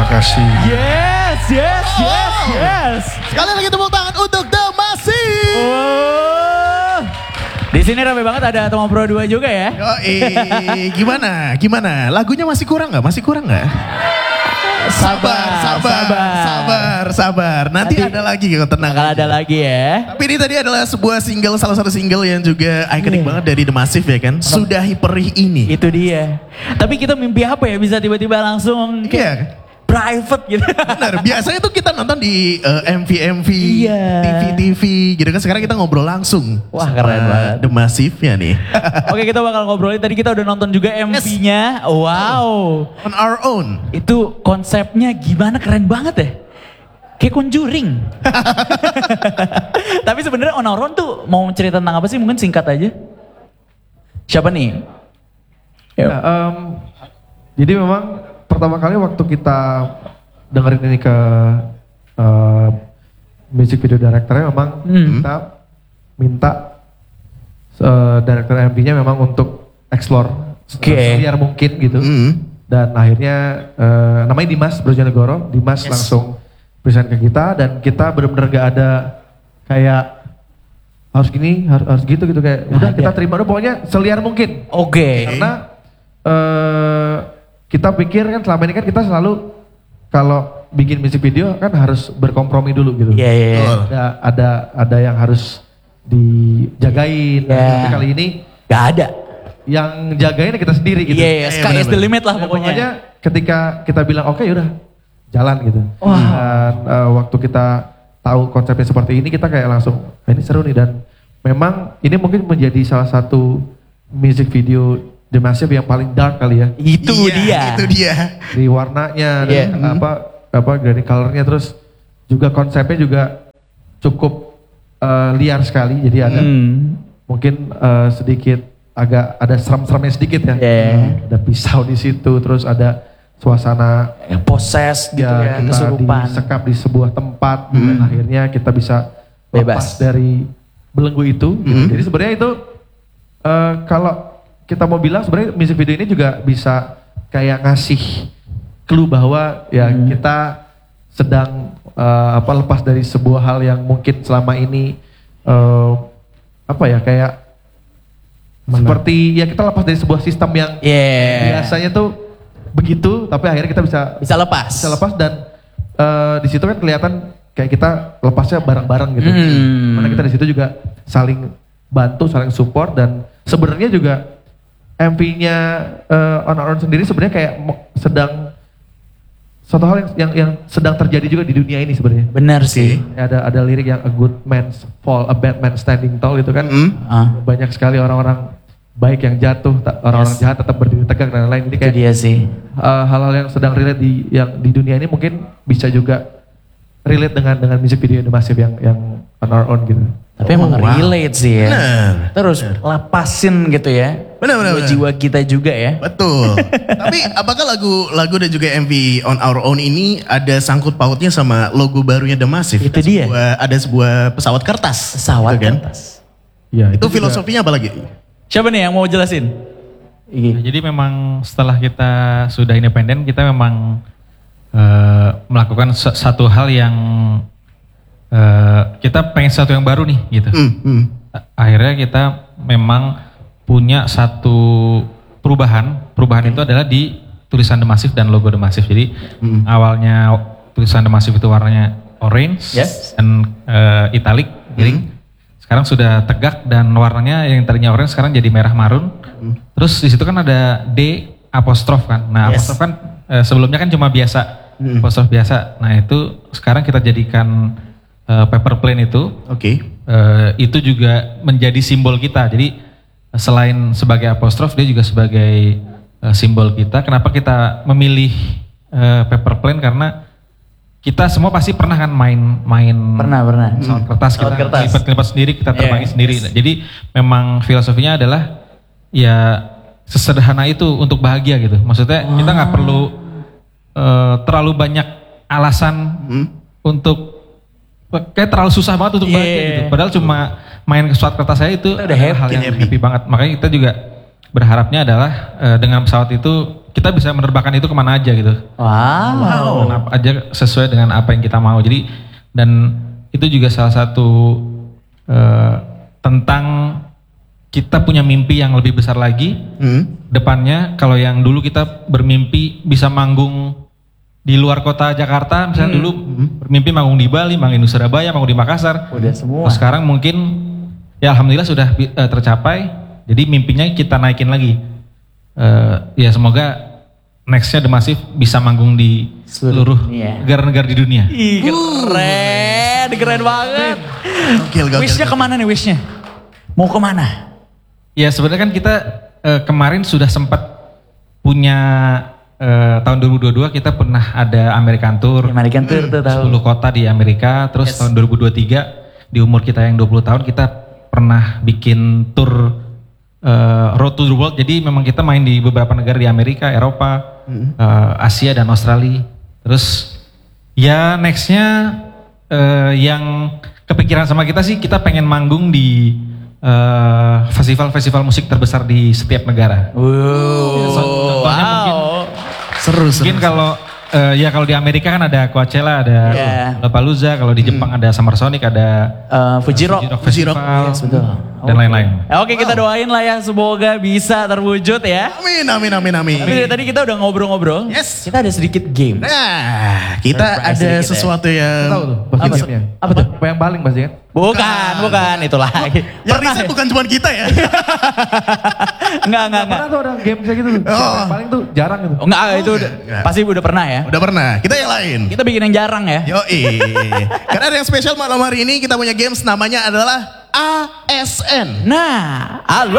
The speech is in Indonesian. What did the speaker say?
kasih. Yes. Sekali lagi tepuk tangan untuk The Massive. Oh. Di sini rame banget ada Tomo Pro 2 juga ya. Gimana? Lagunya masih kurang nggak? Sabar. Nanti ada lagi kok, tenang. Bakal ada lagi ya. Tapi ini tadi adalah salah satu single yang juga ikonik banget dari The Massive ya kan. Sudahi perih ini. Itu dia. Tapi kita mimpi apa ya bisa tiba-tiba langsung Iya. private gitu. Benar, biasanya tuh kita nonton di MV, Iya. TV gitu kan. Sekarang kita ngobrol langsung. Wah, sama keren banget. The Massive-nya nih. Oke, kita bakal ngobrolin. Tadi kita udah nonton juga MV-nya. Wow. On Our Own. Itu konsepnya gimana, keren banget ya. Kayak Conjuring. Tapi sebenarnya On Our Own tuh mau cerita tentang apa sih? Mungkin singkat aja. Siapa nih? Yuk. Jadi memang pertama kali waktu kita dengerin ini ke music video directornya memang kita minta director MV-nya memang untuk explore seliar mungkin gitu. Dan akhirnya namanya Dimas Brojonegoro, langsung present ke kita dan kita benar-benar gak ada kayak harus gini, harus gitu kayak udah kita terima dulu pokoknya seliar mungkin. Oke. Karena kita pikir kan selama ini kan kita selalu kalau bikin music video kan harus berkompromi dulu gitu. Iya. Ada yang harus dijagain. Tapi kali ini gak ada. Yang jagain kita sendiri gitu. Iya, sky is the limit lah pokoknya. Pokoknya ketika kita bilang oke udah jalan gitu. Dan waktu kita tahu konsepnya seperti ini kita kayak langsung ini seru nih dan memang ini mungkin menjadi salah satu music video The Massive yang paling dark kali ya. Itu dia. Di warnanya dan grading colornya terus juga konsepnya juga cukup liar sekali. Jadi ada mungkin sedikit agak ada seram-seramnya sedikit ya. Ada pisau di situ terus ada suasana poses gitu ya, kita kesurupan. disekap di sebuah tempat dan akhirnya kita bisa bebas lepas dari belenggu itu. Gitu. Jadi sebenarnya itu kalau kita mau bilang sebenarnya music video ini juga bisa kayak ngasih clue bahwa ya kita sedang lepas dari sebuah hal yang mungkin selama ini kayak seperti ya kita lepas dari sebuah sistem yang biasanya tuh begitu tapi akhirnya kita bisa lepas dan di situ kan kelihatan kayak kita lepasnya bareng-bareng gitu. Karena kita di situ juga saling bantu, saling support dan sebenarnya juga MV-nya On Our Own sendiri sebenarnya kayak sedang suatu hal yang sedang terjadi juga di dunia ini sebenarnya. Benar sih. Ada lirik yang a good man's fall, a bad man standing tall itu kan. Banyak sekali orang-orang baik yang jatuh, orang-orang jahat tetap berdiri tegak dan lain-lain. Ini kayak itu dia sih. Hal-hal yang sedang relate di dunia ini mungkin bisa juga relate dengan music video The Massive yang On Our Own gitu. Tapi emang relate sih ya. Terus lepasin gitu ya. Benar. Jiwa kita juga ya. Betul. Tapi apakah lagu dan juga MV On Our Own ini ada sangkut pautnya sama logo barunya The Massive? Itu dia. Ada sebuah pesawat kertas. Pesawat gitu kan? kertas. Ya, itu filosofinya apa lagi? Siapa nih yang mau jelasin? Nah, jadi memang setelah kita sudah independen kita memang melakukan satu hal yang kita pengen sesuatu yang baru nih gitu. Akhirnya kita memang punya satu perubahan itu adalah di tulisan The Massive dan logo The Massive. Jadi awalnya tulisan The Massive itu warnanya orange dan italic. Jadi sekarang sudah tegak dan warnanya yang tadinya orange sekarang jadi merah marun. Terus di situ kan ada D apostrof kan. Nah apostrof kan sebelumnya kan cuma biasa, apostrof biasa. Nah itu sekarang kita jadikan paper plane itu. Itu juga menjadi simbol kita. Jadi selain sebagai apostrof dia juga sebagai simbol kita. Kenapa kita memilih paper plane? Karena kita semua pasti pernah kan main pesawat kertas, kita lipat sendiri, kita terbangi sendiri. Jadi memang filosofinya adalah ya sesederhana itu untuk bahagia gitu. Maksudnya kita nggak perlu terlalu banyak alasan untuk kayak terlalu susah banget untuk bahagia gitu. Padahal cuma main pesawat kertas saya itu udah hal yang happy banget. Makanya kita juga berharapnya adalah dengan pesawat itu kita bisa menerbangkan itu kemana aja gitu. Wow. Dan apa aja sesuai dengan apa yang kita mau. Jadi dan itu juga salah satu tentang kita punya mimpi yang lebih besar lagi. Depannya kalau yang dulu kita bermimpi bisa manggung di luar kota Jakarta, misalnya dulu bermimpi manggung di Bali, manggung di Surabaya, manggung di Makassar. Udah semua. Nah, sekarang mungkin ya alhamdulillah sudah tercapai. Jadi mimpinya kita naikin lagi. Ya semoga nextnya The Massive bisa manggung di seluruh negara-negara di dunia. Ih, keren banget. Wishnya kemana nih wishnya? Mau kemana? Ya sebenarnya kan kita kemarin sudah sempat punya tahun 2022 kita pernah ada American Tour. American Tour tuh tahu. 10 kota di Amerika. Terus tahun 2023 di umur kita yang 20 tahun kita pernah bikin tour Road to the World. Jadi memang kita main di beberapa negara di Amerika, Eropa, Asia dan Australia. Terus ya nextnya yang kepikiran sama kita sih kita pengen manggung di festival-festival musik terbesar di setiap negara. Contohnya mungkin seru. Mungkin kalau ya kalau di Amerika kan ada Coachella, ada Lollapalooza, kalau di Jepang ada Summer Sonic, ada Fuji Rock Festival, yes, betul. Dan lain-lain. Oke, kita doain lah ya semoga bisa terwujud ya. Amin. Tapi dari tadi kita udah ngobrol-ngobrol. Yes. Kita ada sedikit games. Nah, kita ada sesuatu yang Tahu tuh, Apa tuh? Yang paling pasti kan? Bukan itu lagi. Yang riset bukan cuma kita ya. Enggak. Pernah tuh ada game kayak gitu tuh. Yang paling tuh jarang gitu. Enggak, itu pasti udah pernah ya. Udah pernah. Kita yang lain. Kita bikin yang jarang ya. Yoi. Karena ada yang spesial malam hari ini kita punya games namanya adalah ASN. Nah, halo.